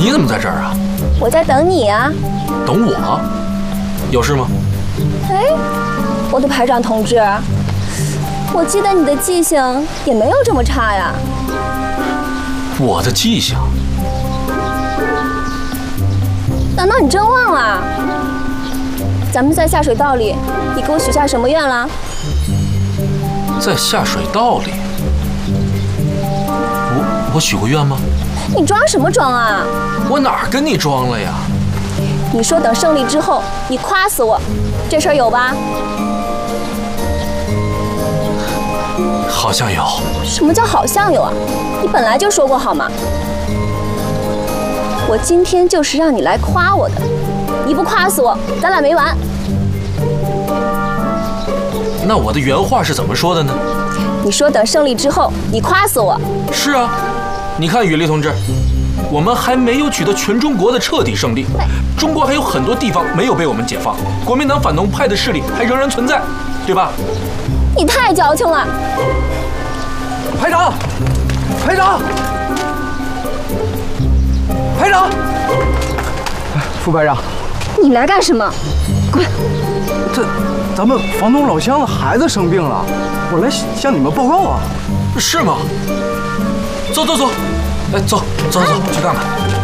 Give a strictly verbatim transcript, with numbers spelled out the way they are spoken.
你怎么在这儿啊？ 我在等你啊。 等我？有事吗？ 哎，我的排长同志，我记得你的记性也没有这么差呀。 我的记性？ 难道你真忘了？咱们在下水道里，你给我许下什么愿了？ 在下水道里？我我许过愿吗？ 你装什么装啊？ 我哪儿跟你装了呀？ 你说等胜利之后，你夸死我，这事儿有吧？ 好像有。 什么叫好像有啊？你本来就说过好吗？我今天就是让你来夸我的，你不夸死我，咱俩没完。 那我的原话是怎么说的呢？ 你说等胜利之后，你夸死我。 是啊，你看羽利同志，我们还没有取得全中国的彻底胜利，中国还有很多地方没有被我们解放，国民党反动派的势力还仍然存在，对吧？ 你太矫情了。 排长，排长，排长，副排长， 你来干什么？滚！ 这咱们房东老乡的孩子生病了，我来向你们报告啊。 是吗？走走走，哎，走走走，去看看。